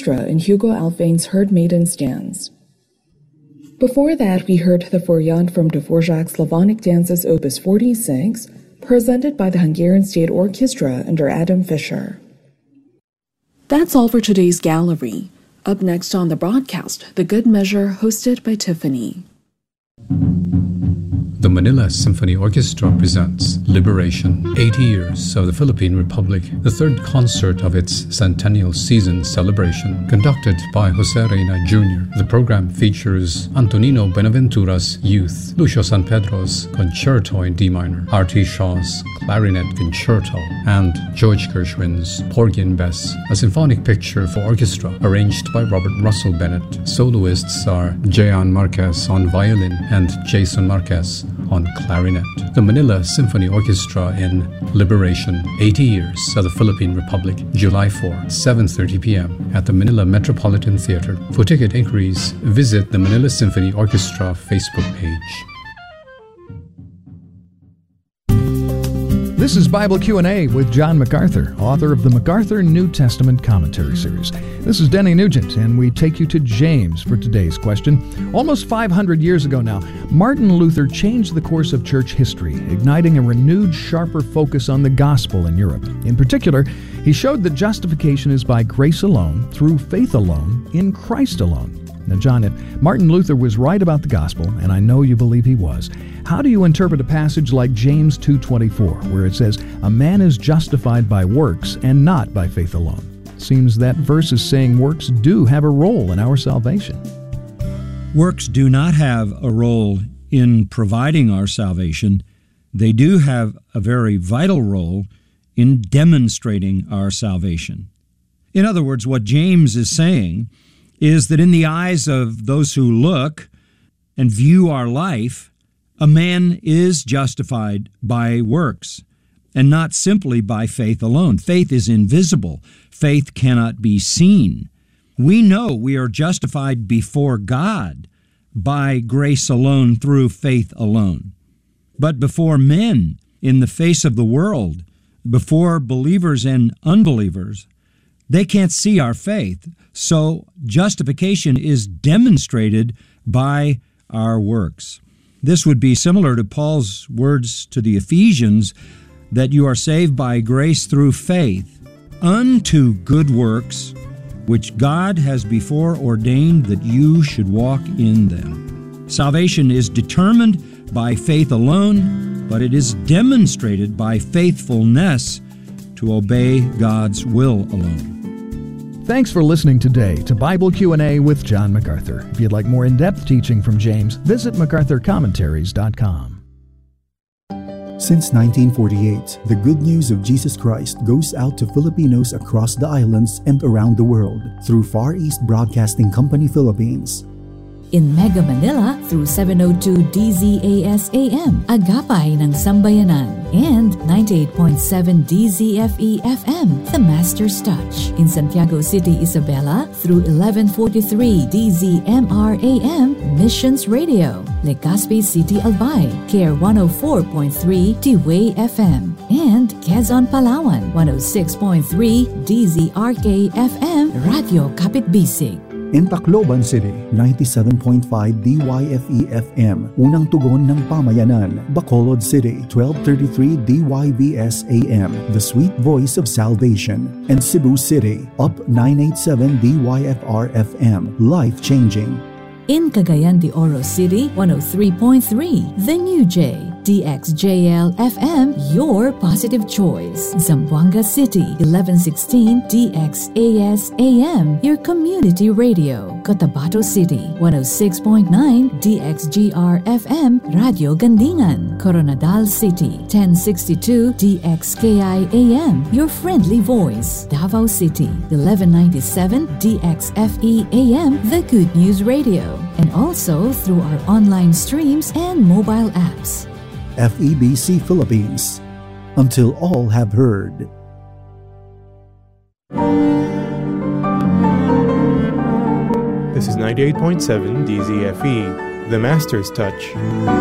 Orchestra in Hugo Alfvén's Heard Maidens Dance. Before that, we heard the Variant from Dvorak's Slavonic Dances Opus 46, presented by the Hungarian State Orchestra under Adam Fischer. That's all for today's gallery. Up next on the broadcast, The Good Measure, hosted by Tiffany. The Manila Symphony Orchestra presents Liberation, 80 Years of the Philippine Republic, the third concert of its centennial season celebration, conducted by Jose Reyna Jr. The program features Antonino Buenaventura's Youth, Lucio San Pedro's Concerto in D minor, R.T. Shaw's Clarinet Concerto, and George Gershwin's Porgy and Bess, a symphonic picture for orchestra arranged by Robert Russell Bennett. Soloists are Jean Marquez on violin and Jason Marquez on clarinet. The Manila Symphony Orchestra in Liberation, 80 Years of the Philippine Republic, July 4, 7:30 p.m. at the Manila Metropolitan Theater. For ticket inquiries, visit the Manila Symphony Orchestra Facebook page. This is Bible Q&A with John MacArthur, author of the MacArthur New Testament Commentary Series. This is Denny Nugent, and we take you to James for today's question. Almost 500 years ago now, Martin Luther changed the course of church history, igniting a renewed, sharper focus on the gospel in Europe. In particular, he showed that justification is by grace alone, through faith alone, in Christ alone. Now, John, if Martin Luther was right about the gospel, and I know you believe he was, how do you interpret a passage like James 2:24, where it says, "A man is justified by works and not by faith alone"? Seems that verse is saying works do have a role in our salvation. Works do not have a role in providing our salvation. They do have a very vital role in demonstrating our salvation. In other words, what James is saying is that in the eyes of those who look and view our life, a man is justified by works and not simply by faith alone. Faith is invisible. Faith cannot be seen. We know we are justified before God by grace alone, through faith alone. But before men, in the face of the world, before believers and unbelievers, they can't see our faith. So justification is demonstrated by our works. This would be similar to Paul's words to the Ephesians, that you are saved by grace through faith, unto good works, which God has before ordained that you should walk in them. Salvation is determined by faith alone, but it is demonstrated by faithfulness to obey God's will alone. Thanks for listening today to Bible Q&A with John MacArthur. If you'd like more in-depth teaching from James, visit MacArthurCommentaries.com. Since 1948, the good news of Jesus Christ goes out to Filipinos across the islands and around the world through Far East Broadcasting Company Philippines. In Mega Manila through 702 DZAS AM, Agapay ng Sambayanan, and 98.7 DZFE FM, The Master's Touch. In Santiago City, Isabela through 1143 DZMR AM, Missions Radio. Legazpi City, Albay, KR 104.3 T-Way FM. And Quezon, Palawan, 106.3 DZRK FM, Radio Kapit Bisig. In Tacloban City, 97.5 DYFE FM, Unang Tugon ng Pamayanan. Bacolod City, 1233 DYVS AM, The Sweet Voice of Salvation. And Cebu City, Up 987 DYFR FM, Life Changing. In Cagayan de Oro City, 103.3 The New J, DXJL FM, your positive choice. Zamboanga City, 1116 DXAS AM, your community radio. Cotabato City, 106.9 DXGR FM, Radio Gandingan. Coronadal City, 1062 DXKI AM, your friendly voice. Davao City, 1197 DXFE AM, the Good News Radio. And also through our online streams and mobile apps. FEBC Philippines, until all have heard. This is 98.7 DZFE, The Master's Touch.